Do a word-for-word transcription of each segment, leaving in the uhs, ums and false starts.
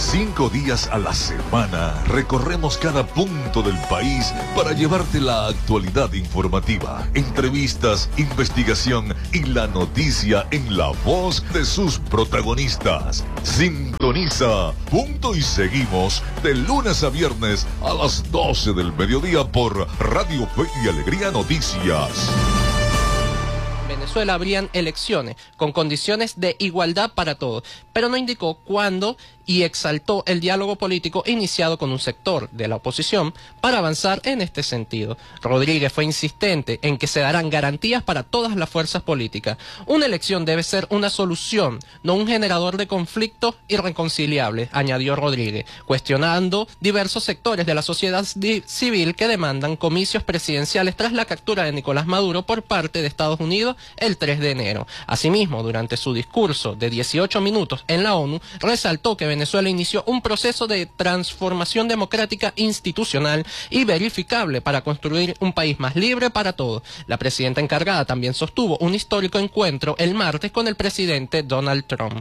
Cinco días a la semana recorremos cada punto del país para llevarte la actualidad informativa, entrevistas, investigación y la noticia en la voz de sus protagonistas. Sintoniza Punto y Seguimos de lunes a viernes a las doce del mediodía por Radio Fe y Alegría Noticias. Venezuela habrían elecciones con condiciones de igualdad para todos, pero no indicó cuándo y exaltó el diálogo político iniciado con un sector de la oposición para avanzar en este sentido. Rodríguez fue insistente en que se darán garantías para todas las fuerzas políticas. Una elección debe ser una solución, no un generador de conflictos irreconciliables, añadió Rodríguez, cuestionando diversos sectores de la sociedad civil que demandan comicios presidenciales tras la captura de Nicolás Maduro por parte de Estados Unidos el tres de enero. Asimismo, durante su discurso de dieciocho minutos en la ONU, resaltó que Venezuela inició un proceso de transformación democrática institucional y verificable para construir un país más libre para todos. La presidenta encargada también sostuvo un histórico encuentro el martes con el presidente Donald Trump.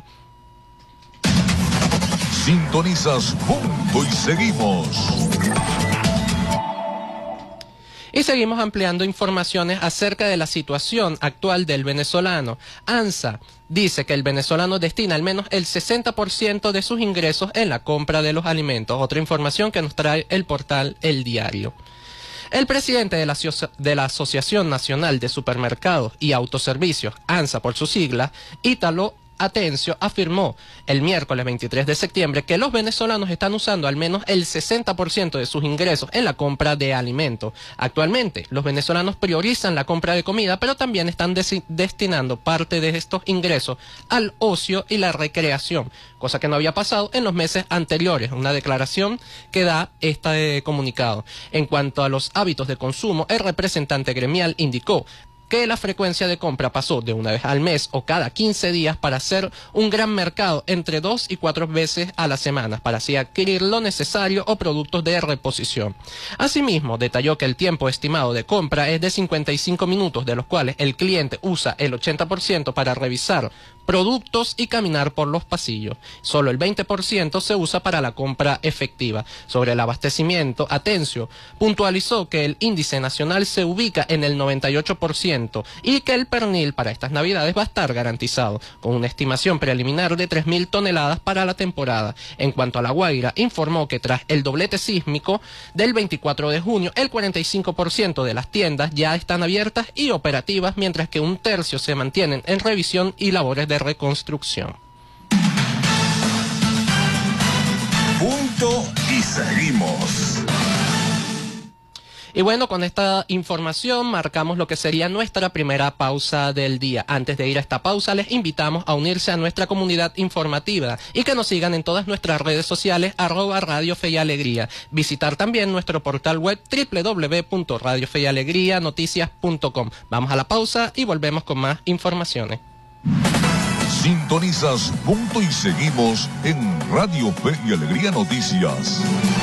Sintonizas Punto y Seguimos. Y seguimos ampliando informaciones acerca de la situación actual del venezolano. ANSA dice que el venezolano destina al menos el sesenta por ciento de sus ingresos en la compra de los alimentos. Otra información que nos trae el portal El Diario. El presidente de la, de la Asociación Nacional de Supermercados y Autoservicios, ANSA por su sigla, Ítalo Atencio, afirmó el miércoles veintitrés de septiembre que los venezolanos están usando al menos el sesenta por ciento de sus ingresos en la compra de alimentos. Actualmente, los venezolanos priorizan la compra de comida, pero también están destinando parte de estos ingresos al ocio y la recreación, cosa que no había pasado en los meses anteriores, una declaración que da este comunicado. En cuanto a los hábitos de consumo, el representante gremial indicó que la frecuencia de compra pasó de una vez al mes o cada quince días para hacer un gran mercado entre dos y cuatro veces a la semana para así adquirir lo necesario o productos de reposición. Asimismo, detalló que el tiempo estimado de compra es de cincuenta y cinco minutos, de los cuales el cliente usa el ochenta por ciento para revisar productos y caminar por los pasillos. Solo el veinte por ciento se usa para la compra efectiva. Sobre el abastecimiento, Atencio puntualizó que el índice nacional se ubica en el noventa y ocho por ciento y que el pernil para estas navidades va a estar garantizado, con una estimación preliminar de tres mil toneladas para la temporada. En cuanto a La Guaira, informó que tras el doblete sísmico del veinticuatro de junio, el cuarenta y cinco por ciento de las tiendas ya están abiertas y operativas, mientras que un tercio se mantienen en revisión y labores de reconstrucción. Punto y Seguimos. Y bueno, con esta información marcamos lo que sería nuestra primera pausa del día. Antes de ir a esta pausa, les invitamos a unirse a nuestra comunidad informativa y que nos sigan en todas nuestras redes sociales, arroba Radio Fe y Alegría. Visitar también nuestro portal web doble u doble u doble u punto radio fe y alegría noticias punto com. Vamos a la pausa y volvemos con más informaciones. Sintonizas Punto y Seguimos en Radio Fe y Alegría Noticias.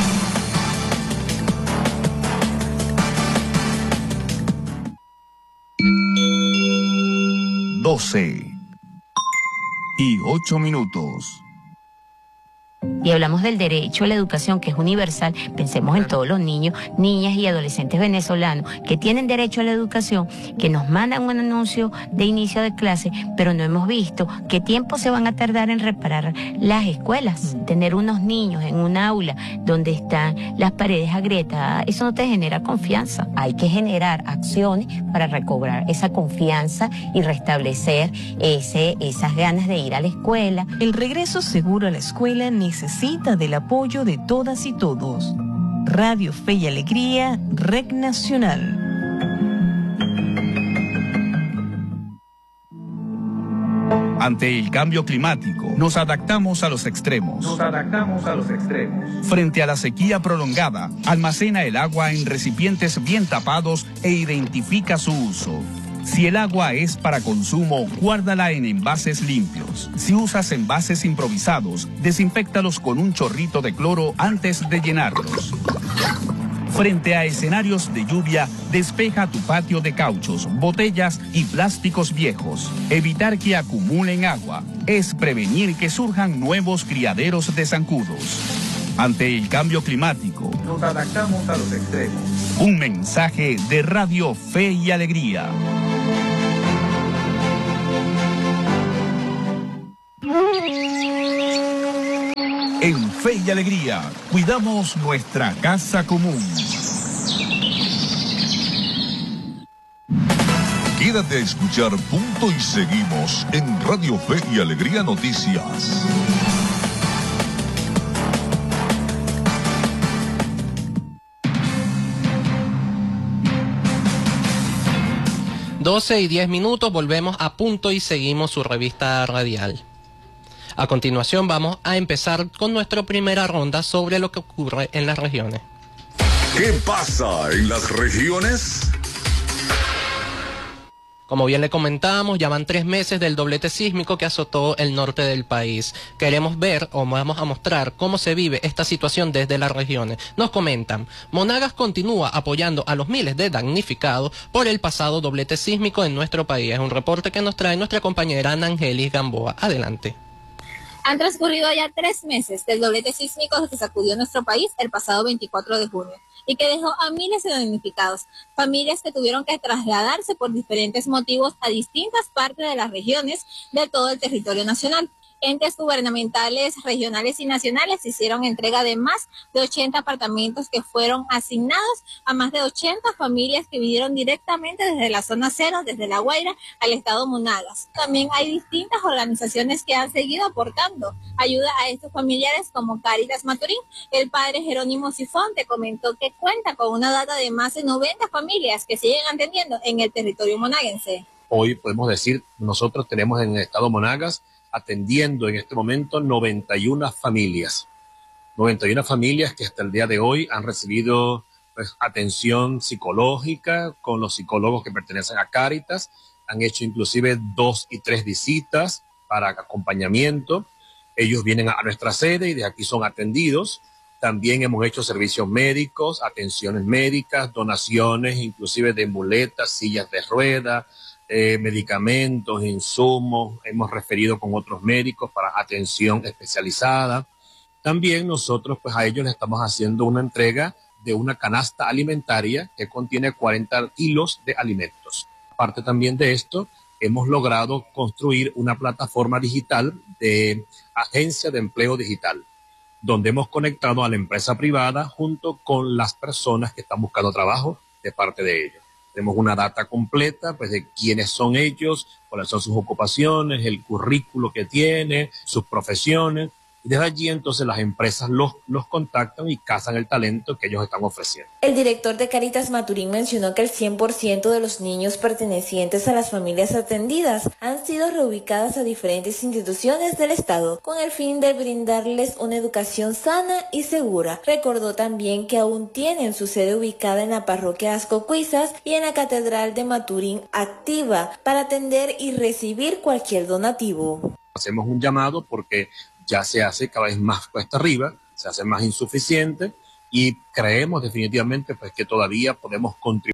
doce y ocho minutos. Y hablamos del derecho a la educación, que es universal. Pensemos en todos los niños, niñas y adolescentes venezolanos que tienen derecho a la educación, que nos mandan un anuncio de inicio de clase, pero no hemos visto qué tiempo se van a tardar en reparar las escuelas. Tener unos niños en un aula donde están las paredes agrietadas, eso no te genera confianza. Hay que generar acciones para recobrar esa confianza y restablecer ese, esas ganas de ir a la escuela. El regreso seguro a la escuela necesita del apoyo de todas y todos. Radio Fe y Alegría, Red Nacional. Ante el cambio climático, nos adaptamos a los extremos. Nos adaptamos a los extremos. Frente a la sequía prolongada, almacena el agua en recipientes bien tapados e identifica su uso. Si el agua es para consumo, guárdala en envases limpios. Si usas envases improvisados, desinféctalos con un chorrito de cloro antes de llenarlos. Frente a escenarios de lluvia, despeja tu patio de cauchos, botellas y plásticos viejos. Evitar que acumulen agua es prevenir que surjan nuevos criaderos de zancudos. Ante el cambio climático, nos adaptamos a los extremos. Un mensaje de Radio Fe y Alegría. En Fe y Alegría, cuidamos nuestra casa común. Quédate a escuchar Punto y Seguimos en Radio Fe y Alegría Noticias. doce y diez minutos, volvemos a Punto y Seguimos, su revista radial. A continuación vamos a empezar con nuestra primera ronda sobre lo que ocurre en las regiones. ¿Qué pasa en las regiones? Como bien le comentábamos, ya van tres meses del doblete sísmico que azotó el norte del país. Queremos ver o vamos a mostrar cómo se vive esta situación desde las regiones. Nos comentan, Monagas continúa apoyando a los miles de damnificados por el pasado doblete sísmico en nuestro país. Es un reporte que nos trae nuestra compañera Ana Angelis Gamboa. Adelante. Han transcurrido ya tres meses del doblete sísmico que sacudió nuestro país el pasado veinticuatro de junio y que dejó a miles de damnificados, familias que tuvieron que trasladarse por diferentes motivos a distintas partes de las regiones de todo el territorio nacional. Entes gubernamentales, regionales y nacionales hicieron entrega de más de ochenta apartamentos que fueron asignados a más de ochenta familias que vinieron directamente desde la zona cero, desde La Guaira al estado Monagas. También hay distintas organizaciones que han seguido aportando ayuda a estos familiares como Cáritas Maturín. El padre Jerónimo Sifonte comentó que cuenta con una data de más de noventa familias que siguen atendiendo en el territorio monaguense. Hoy podemos decir, nosotros tenemos en el estado Monagas atendiendo en este momento noventa y una familias. noventa y una familias que hasta el día de hoy han recibido pues, atención psicológica con los psicólogos que pertenecen a Cáritas. Han hecho inclusive dos y tres visitas para acompañamiento. Ellos vienen a nuestra sede y de aquí son atendidos. También hemos hecho servicios médicos, atenciones médicas, donaciones inclusive de muletas, sillas de ruedas, Eh, medicamentos, insumos, hemos referido con otros médicos para atención especializada. También nosotros pues a ellos les estamos haciendo una entrega de una canasta alimentaria que contiene cuarenta kilos de alimentos. Aparte también de esto, hemos logrado construir una plataforma digital de agencia de empleo digital, donde hemos conectado a la empresa privada junto con las personas que están buscando trabajo de parte de ellos. Tenemos una data completa pues, de quiénes son ellos, cuáles son sus ocupaciones, el currículo que tiene, sus profesiones. Y desde allí entonces las empresas los, los contactan y cazan el talento que ellos están ofreciendo. El director de Cáritas Maturín mencionó que el cien por ciento de los niños pertenecientes a las familias atendidas han sido reubicadas a diferentes instituciones del Estado con el fin de brindarles una educación sana y segura. Recordó también que aún tienen su sede ubicada en la parroquia Ascocuizas y en la Catedral de Maturín activa para atender y recibir cualquier donativo. Hacemos un llamado porque ya se hace cada vez más cuesta arriba, se hace más insuficiente y creemos definitivamente pues, que todavía podemos contribuir